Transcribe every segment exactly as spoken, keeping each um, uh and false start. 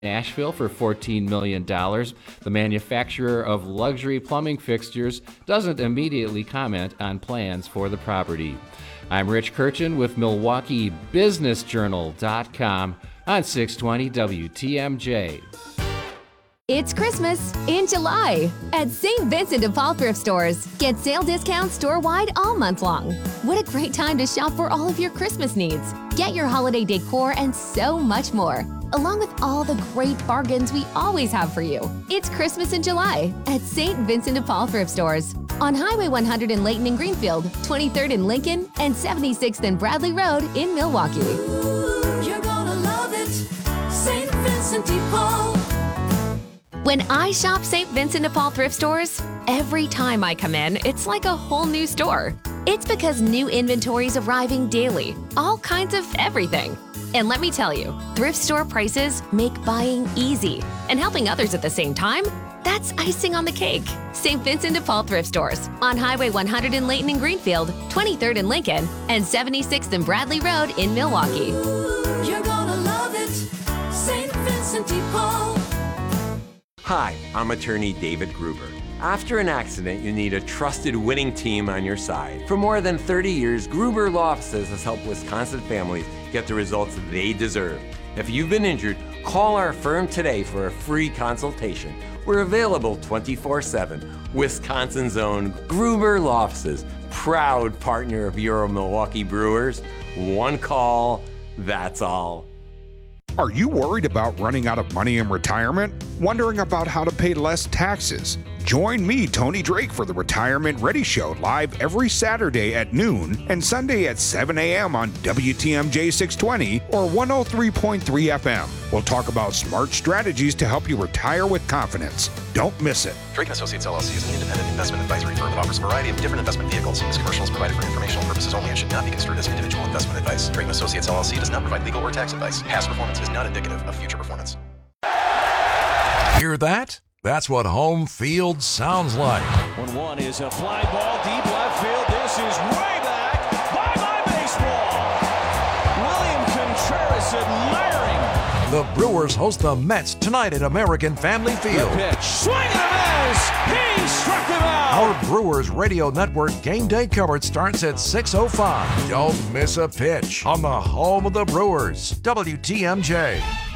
Nashville for fourteen million dollars. The manufacturer of luxury plumbing fixtures doesn't immediately comment on plans for the property. I'm Rich Kirchen with Milwaukee Business Journal dot com on six twenty W T M J. It's Christmas in July at Saint Vincent de Paul Thrift Stores. Get sale discounts store-wide all month long. What a great time to shop for all of your Christmas needs. Get your holiday decor and so much more, along with all the great bargains we always have for you. It's Christmas in July at Saint Vincent de Paul Thrift Stores on Highway one hundred in Layton and Greenfield, twenty-third in Lincoln, and seventy-sixth and Bradley Road in Milwaukee. Ooh, you're gonna love it, Saint Vincent de Paul. When I shop Saint Vincent de Paul Thrift Stores, every time I come in, it's like a whole new store. It's because new inventory is arriving daily, all kinds of everything. And let me tell you, thrift store prices make buying easy. And helping others at the same time, that's icing on the cake. Saint Vincent de Paul Thrift Stores on Highway one hundred in Layton and Greenfield, twenty-third in Lincoln, and seventy-sixth and Bradley Road in Milwaukee. Ooh, you're gonna love it, Saint Vincent de Paul. Hi, I'm attorney David Gruber. After an accident, you need a trusted winning team on your side. For more than thirty years, Gruber Law Offices has helped Wisconsin families get the results they deserve. If you've been injured, call our firm today for a free consultation. We're available twenty-four seven. Wisconsin's own Gruber Law Offices, proud partner of Euro Milwaukee Brewers. One call, that's all. Are you worried about running out of money in retirement? Wondering about how to pay less taxes? Join me, Tony Drake, for the Retirement Ready Show, live every Saturday at noon and Sunday at seven a.m. on W T M J six twenty or one oh three point three F M. We'll talk about smart strategies to help you retire with confidence. Don't miss it. Drake and Associates L L C is an independent investment advisory firm that offers a variety of different investment vehicles. This commercial is provided for informational purposes only and should not be construed as individual investment advice. Drake and Associates L L C does not provide legal or tax advice. Past performance is not indicative of future performance. Hear that? That's what home field sounds like. one one is a fly ball deep left field. This is way back. Bye-bye baseball. William Contreras admiring. The Brewers host the Mets tonight at American Family Field. The pitch. Swing and a miss. He struck him out. Our Brewers Radio Network game day coverage starts at six oh five. Don't miss a pitch on the home of the Brewers, W T M J.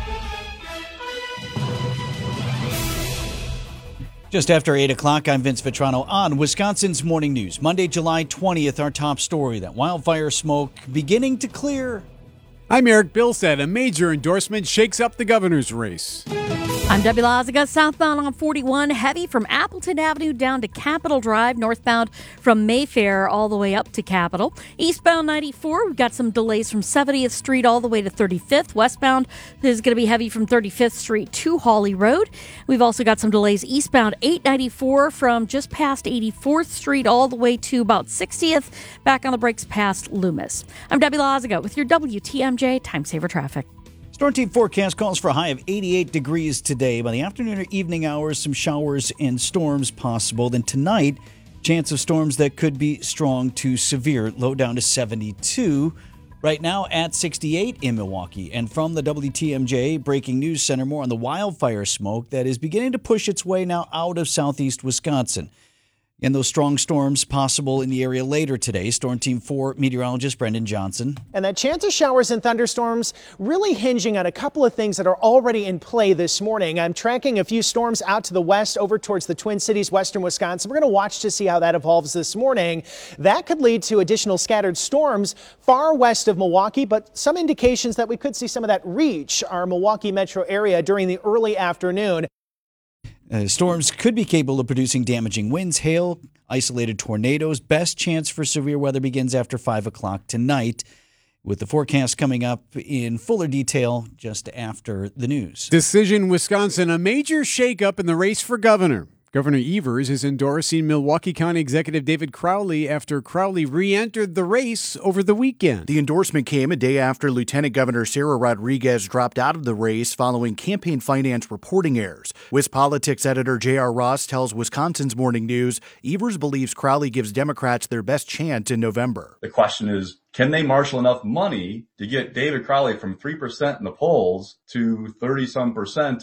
Just after eight o'clock, I'm Vince Vitrano on Wisconsin's Morning News. Monday, July twentieth, our top story, that wildfire smoke beginning to clear. I'm Eric Bilstead. A major endorsement shakes up the governor's race. I'm Debbie Lazaga. Southbound on forty-one, heavy from Appleton Avenue down to Capitol Drive. Northbound from Mayfair all the way up to Capitol. Eastbound ninety-four, we've got some delays from seventieth Street all the way to thirty-fifth. Westbound is going to be heavy from thirty-fifth Street to Hawley Road. We've also got some delays eastbound eight ninety-four from just past eighty-fourth Street all the way to about sixtieth. Back on the brakes past Loomis. I'm Debbie Lazaga with your W T M J Time Saver Traffic. Storm Team forecast calls for a high of eighty-eight degrees today. By the afternoon or evening hours, some showers and storms possible. Then tonight, chance of storms that could be strong to severe, low down to seventy-two. Right now at sixty-eight in Milwaukee. And from the W T M J Breaking News Center, more on the wildfire smoke that is beginning to push its way now out of southeast Wisconsin. And those strong storms possible in the area later today. Storm Team four meteorologist Brendan Johnson. And that chance of showers and thunderstorms really hinging on a couple of things that are already in play this morning. I'm tracking a few storms out to the west over towards the Twin Cities, western Wisconsin. We're going to watch to see how that evolves this morning. That could lead to additional scattered storms far west of Milwaukee, but some indications that we could see some of that reach our Milwaukee metro area during the early afternoon. Uh, storms could be capable of producing damaging winds, hail, isolated tornadoes. Best chance for severe weather begins after five o'clock tonight, with the forecast coming up in fuller detail just after the news. Decision Wisconsin, a major shakeup in the race for governor. Governor Evers is endorsing Milwaukee County Executive David Crowley after Crowley re-entered the race over the weekend. The endorsement came a day after Lieutenant Governor Sarah Rodriguez dropped out of the race following campaign finance reporting errors. WisPolitics editor J R. Ross tells Wisconsin's Morning News Evers believes Crowley gives Democrats their best chance in November. The question is, can they marshal enough money to get David Crowley from three percent in the polls to thirty-some percent